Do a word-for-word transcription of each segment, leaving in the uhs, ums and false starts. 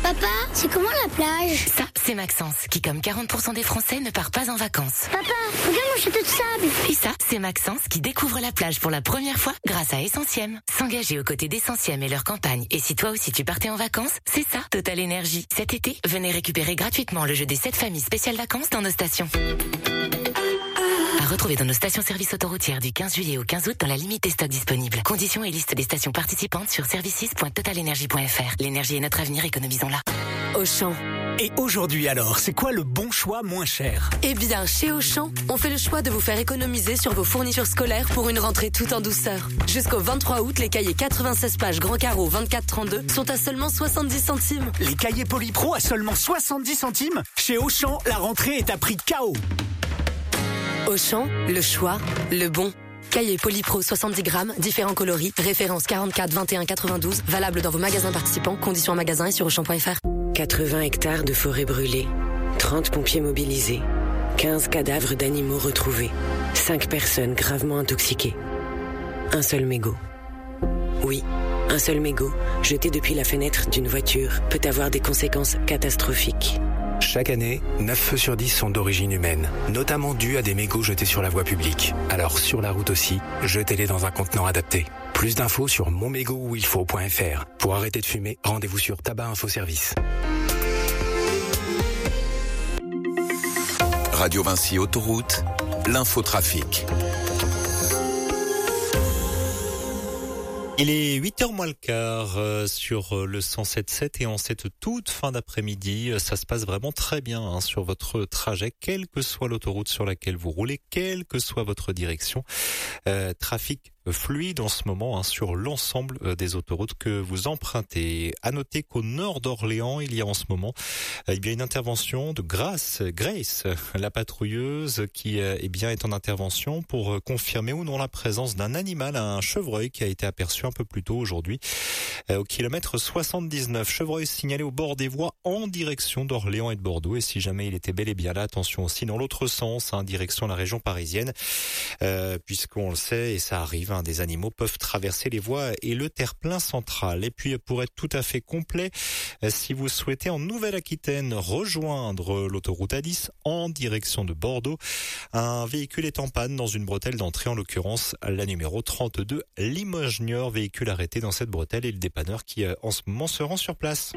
Papa, c'est comment la plage? Ça, c'est Maxence, qui comme quarante pour cent des Français ne part pas en vacances. Papa, regarde mon château de sable. Et ça, c'est Maxence qui découvre la plage pour la première fois grâce à Essentiem. S'engager aux côtés d'Essentiem et leur campagne. Et si toi aussi tu partais en vacances, c'est ça, Total Énergie. Cet été, venez récupérer gratuitement le jeu des sept familles spéciales vacances dans nos stations. À retrouver dans nos stations-service autoroutières du quinze juillet au quinze août dans la limite des stocks disponibles. Conditions et liste des stations participantes sur services point total énergie point f r. L'énergie est notre avenir, économisons-la. Auchan. Et aujourd'hui alors, c'est quoi le bon choix moins cher? Eh bien, chez Auchan, on fait le choix de vous faire économiser sur vos fournitures scolaires pour une rentrée tout en douceur. Jusqu'au vingt-trois août, les cahiers quatre-vingt-seize pages grand carreau vingt-quatre trente-deux sont à seulement soixante-dix centimes. Les cahiers Polypro à seulement soixante-dix centimes? Chez Auchan, la rentrée est à prix K O. Auchan, le choix, le bon. Cahier Polypro soixante-dix grammes, différents coloris, référence quarante-quatre vingt et un quatre-vingt-douze, valable dans vos magasins participants, conditions en magasin et sur auchan point f r. quatre-vingts hectares de forêt brûlée, trente pompiers mobilisés, quinze cadavres d'animaux retrouvés, cinq personnes gravement intoxiquées. Un seul mégot. Oui, un seul mégot, jeté depuis la fenêtre d'une voiture, peut avoir des conséquences catastrophiques. Chaque année, neuf feux sur dix sont d'origine humaine, notamment dus à des mégots jetés sur la voie publique. Alors sur la route aussi, jetez-les dans un contenant adapté. Plus d'infos sur mon mégot où il faut point f r. Pour arrêter de fumer, rendez-vous sur Tabac Info Service. Radio Vinci Autoroute, l'infotrafic. Il est huit heures moins le quart euh, sur le cent sept virgule sept et en cette toute fin d'après-midi, ça se passe vraiment très bien hein, sur votre trajet, quelle que soit l'autoroute sur laquelle vous roulez, quelle que soit votre direction. Euh, trafic fluide en ce moment hein, sur l'ensemble euh, des autoroutes que vous empruntez. À noter qu'au nord d'Orléans, il y a en ce moment euh, eh bien une intervention de Grace, Grace, la patrouilleuse qui euh, eh bien est en intervention pour euh, confirmer ou non la présence d'un animal, un chevreuil qui a été aperçu un peu plus tôt aujourd'hui euh, au kilomètre soixante-dix-neuf. Chevreuil signalé au bord des voies en direction d'Orléans et de Bordeaux. Et si jamais il était bel et bien là, attention aussi dans l'autre sens, hein, direction la région parisienne, euh, puisqu'on le sait et ça arrive, hein, des animaux peuvent traverser les voies et le terre-plein central. Et puis pour être tout à fait complet, euh, si vous souhaitez en Nouvelle-Aquitaine rejoindre l'autoroute A dix en direction de Bordeaux, un véhicule est en panne dans une bretelle d'entrée, en l'occurrence la numéro trente-deux, Limoges-Niort, véhicule arrêté dans cette bretelle et le dépanneur qui en ce moment se rend sur place.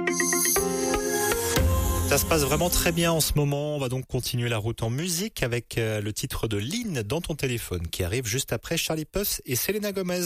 Ça se passe vraiment très bien en ce moment. On va donc continuer la route en musique avec le titre de Lynn dans ton téléphone qui arrive juste après Charlie Puth et Selena Gomez.